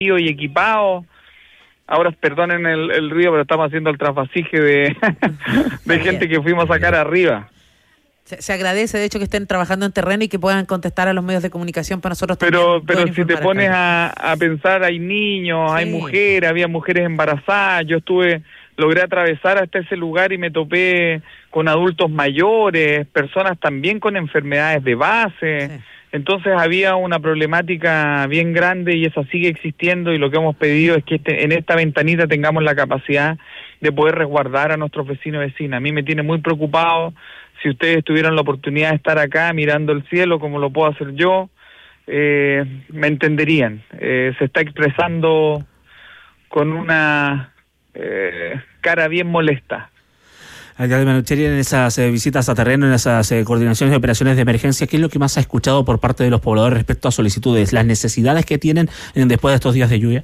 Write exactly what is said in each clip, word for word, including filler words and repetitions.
y equipados. Ahora, perdonen el, el ruido, pero estamos haciendo el trasvasije de, de gente que fuimos a sacar arriba. Se, se agradece, de hecho, que estén trabajando en terreno y que puedan contestar a los medios de comunicación para nosotros pero también. Pero si te pones a, a pensar, hay niños, sí. hay mujeres, había mujeres embarazadas. Yo estuve, logré atravesar hasta ese lugar y me topé con adultos mayores, personas también con enfermedades de base. Sí. Entonces había una problemática bien grande y esa sigue existiendo, y lo que hemos pedido es que este, en esta ventanita tengamos la capacidad de poder resguardar a nuestros vecinos y vecinas. A mí me tiene muy preocupado. Si ustedes tuvieran la oportunidad de estar acá mirando el cielo como lo puedo hacer yo, eh, me entenderían. Eh, se está expresando con una eh, cara bien molesta. Alcalde Manucheri, en esas eh, visitas a terreno, en esas eh, coordinaciones de operaciones de emergencia, ¿qué es lo que más ha escuchado por parte de los pobladores respecto a solicitudes, las necesidades que tienen eh, después de estos días de lluvia?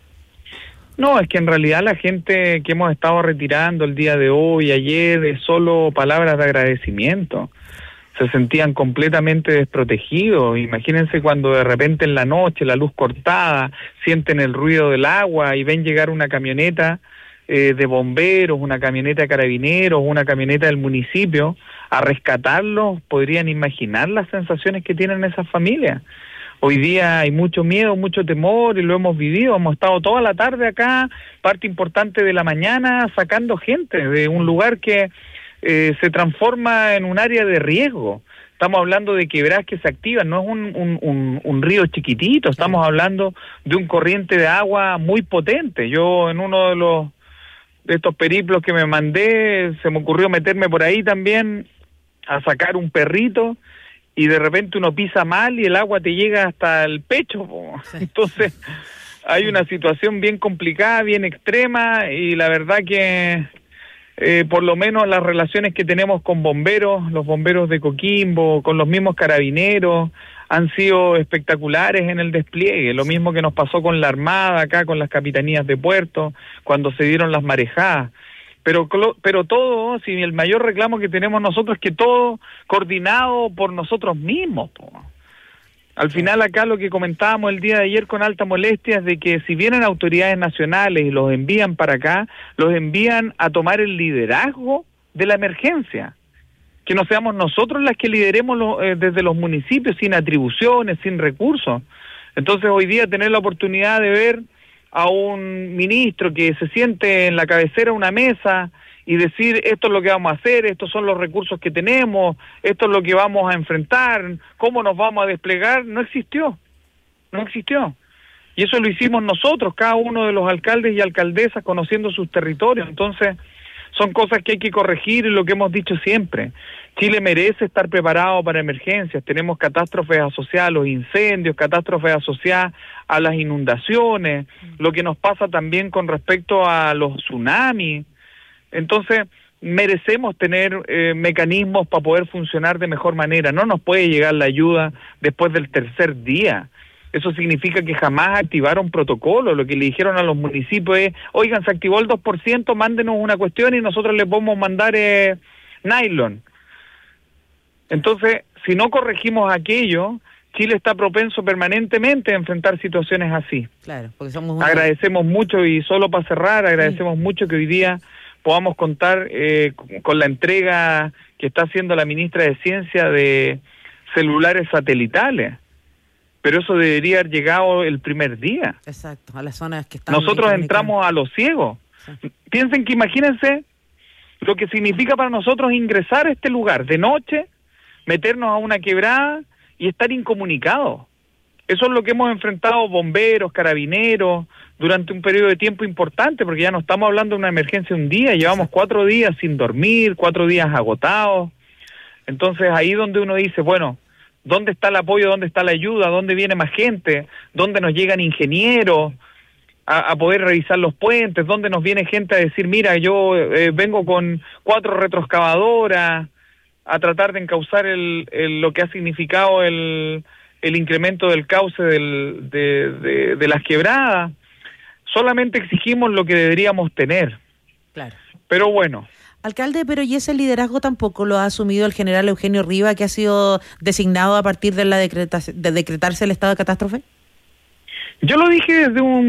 No, es que en realidad la gente que hemos estado retirando el día de hoy, ayer, es solo palabras de agradecimiento. Se sentían completamente desprotegidos. Imagínense cuando de repente en la noche, la luz cortada, sienten el ruido del agua y ven llegar una camioneta eh, de bomberos, una camioneta de carabineros, una camioneta del municipio a rescatarlos. Podrían imaginar las sensaciones que tienen esas familias. Hoy día hay mucho miedo, mucho temor, y lo hemos vivido. Hemos estado toda la tarde acá, parte importante de la mañana, sacando gente de un lugar que eh, se transforma en un área de riesgo. Estamos hablando de quebradas que se activan, no es un, un, un, un río chiquitito, estamos hablando de un corriente de agua muy potente. Yo en uno de los de estos periplos que me mandé, se me ocurrió meterme por ahí también a sacar un perrito, y de repente uno pisa mal y el agua te llega hasta el pecho. Sí. Entonces hay una situación bien complicada, bien extrema, y la verdad que eh, por lo menos las relaciones que tenemos con bomberos, los bomberos de Coquimbo, con los mismos carabineros, han sido espectaculares en el despliegue. Lo mismo que nos pasó con la Armada acá, con las capitanías de puerto, cuando se dieron las marejadas. Pero pero todo, si el mayor reclamo que tenemos nosotros es que todo coordinado por nosotros mismos, po. Al final acá lo que comentábamos el día de ayer con alta molestia es de que si vienen autoridades nacionales y los envían para acá, los envían a tomar el liderazgo de la emergencia. Que no seamos nosotros las que lideremos lo, eh, desde los municipios, sin atribuciones, sin recursos. Entonces hoy día tener la oportunidad de ver a un ministro que se siente en la cabecera de una mesa y decir, esto es lo que vamos a hacer, estos son los recursos que tenemos, esto es lo que vamos a enfrentar, cómo nos vamos a desplegar, no existió, no existió. Y eso lo hicimos nosotros, cada uno de los alcaldes y alcaldesas conociendo sus territorios. Entonces son cosas que hay que corregir, y lo que hemos dicho siempre. Chile merece estar preparado para emergencias. Tenemos catástrofes asociadas a los incendios, catástrofes asociadas a las inundaciones, lo que nos pasa también con respecto a los tsunamis. Entonces, merecemos tener eh, mecanismos para poder funcionar de mejor manera. No nos puede llegar la ayuda después del tercer día. Eso significa que jamás activaron protocolo. Lo que le dijeron a los municipios es, oigan, se activó el dos por ciento, mándenos una cuestión y nosotros les podemos mandar eh, nylon. Entonces, si no corregimos aquello, Chile está propenso permanentemente a enfrentar situaciones así. Claro, porque somos una... Agradecemos mucho, y solo para cerrar, agradecemos sí. mucho que hoy día podamos contar eh, con la entrega que está haciendo la ministra de Ciencia de celulares satelitales. Pero eso debería haber llegado el primer día. Exacto, a las zonas que están... Nosotros entramos a los ciegos. Sí. Piensen que, imagínense lo que significa para nosotros ingresar a este lugar de noche, meternos a una quebrada y estar incomunicados. Eso es lo que hemos enfrentado bomberos, carabineros, durante un periodo de tiempo importante, porque ya no estamos hablando de una emergencia un día, llevamos Exacto. cuatro días sin dormir, cuatro días agotados. Entonces ahí donde uno dice, bueno, ¿dónde está el apoyo? ¿Dónde está la ayuda? ¿Dónde viene más gente? ¿Dónde nos llegan ingenieros a, a poder revisar los puentes? ¿Dónde nos viene gente a decir, mira, yo eh, vengo con cuatro retroexcavadoras a tratar de encauzar el, el, lo que ha significado el, el incremento del cauce del, de, de, de las quebradas? Solamente exigimos lo que deberíamos tener. Claro. Pero bueno. Alcalde, pero ¿y ese liderazgo tampoco lo ha asumido el general Eugenio Riva, que ha sido designado a partir de la decreta- de decretarse el estado de catástrofe? Yo lo dije desde un